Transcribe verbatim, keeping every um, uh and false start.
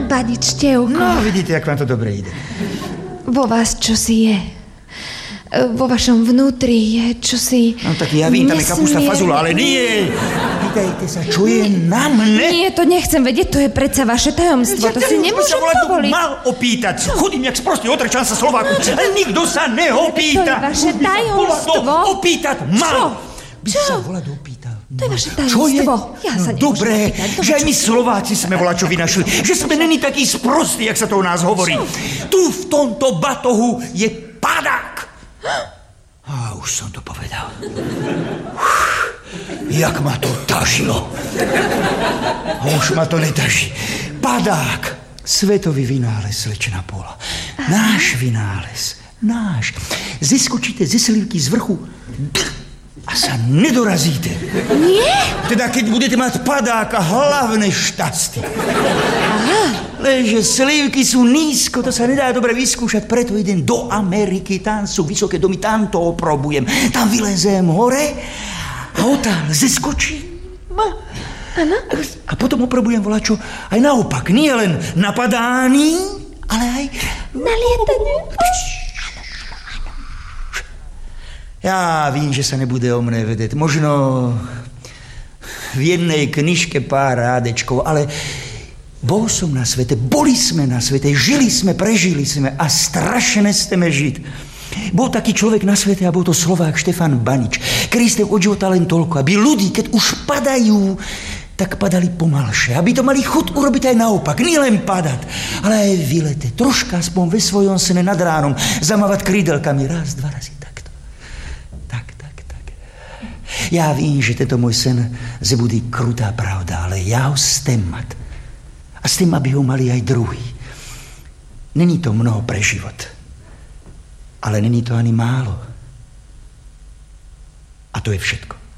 Baničtev. No, vidíte, jak vám to dobre ide. Vo vás čosi je. Vo vašom vnútri je čosi... No tak ja vím, tam je kapusta fazula, ale nie. Pýtajte sa, čo je na mne? Nie, to nechcem vedieť, to je predsa vaše tajomstvo. Ja, to si nemôžem dovoliť. Mal opýtať. Chodím jak sprostý otrčan sa Slováku. Ale nikto sa neopýta. To je vaše tajomstvo. Opýtať mal. By Čo? sa volať opýtal. To je vaše tajomstvo. Čo je? Ja sa no, dobré, opýtať, že aj my Slováci sme volačo vynašli. Že sme není takí sprostí, jak sa to u nás hovorí. Čo? Tu v tomto batohu je padák. A už som to povedal. Uf, jak ma to tažilo. A už ma to netaží. Padák. Svetový vynález, slečna Pola. Náš vynález. Náš. Zeskočíte ze slivky z vrchu a sa nedorazíte. Nie? Teda keď budete mať padák a hlavné štasty. Aha. Lenže slivky sú nízko, to sa nedá dobre vyskúšať, preto idem do Ameriky, tam sú vysoké domy, tam to oprobujem. Tam vylezem hore a odtiaľ zeskočím. Áno. A potom oprobujem volačo aj naopak. Nie len na padání, ale aj... Na lietanie. Ja vím, že sa nebude o mne vedieť. Možno v jednej knižke pár rádečkov, ale bol som na svete, boli sme na svete, žili sme, prežili sme a strašne chceme žiť. Bol taký človek na svete a bol to Slovák Štefan Banič, ktorý ste od života len toľko, aby ľudí, keď už padajú, tak padali pomalšie, aby to mali chuť urobiť aj naopak, nie len padať, ale aj vyletieť, troška aspoň ve svojom sne nad ránom, zamávať krídelkami, raz, dva razy, takto. Tak, tak, tak. Ja vím, že tento môj sen bude krutá pravda, ale ja ho chcem mať. A s tým, aby ho mali aj druhý. Není to mnoho pre život, ale není to ani málo. A to je všetko.